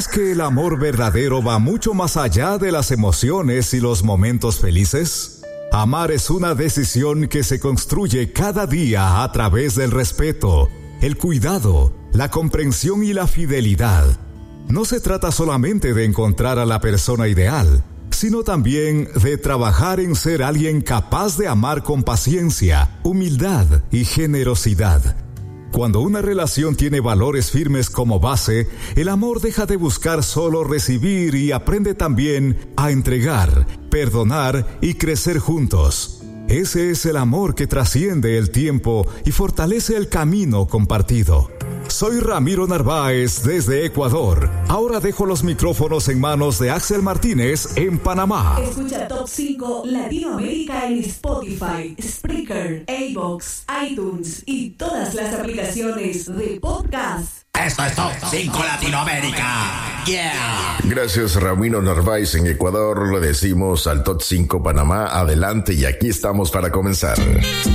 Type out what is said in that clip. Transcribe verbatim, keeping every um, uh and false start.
¿Es que el amor verdadero va mucho más allá de las emociones y los momentos felices? Amar es una decisión que se construye cada día a través del respeto, el cuidado, la comprensión y la fidelidad. No se trata solamente de encontrar a la persona ideal, sino también de trabajar en ser alguien capaz de amar con paciencia, humildad y generosidad. Cuando una relación tiene valores firmes como base, el amor deja de buscar solo recibir y aprende también a entregar, perdonar y crecer juntos. Ese es el amor que trasciende el tiempo y fortalece el camino compartido. Soy Ramiro Narváez desde Ecuador. Ahora dejo los micrófonos en manos de Axel Martínez en Panamá. Escucha Top cinco Latinoamérica en Spotify, Spreaker, iVoox, iTunes y todas las aplicaciones de podcast. Esto es Top cinco Latinoamérica. Yeah. Gracias, Ramiro Narváez en Ecuador. Le decimos al Top cinco Panamá, adelante, y aquí estamos para comenzar.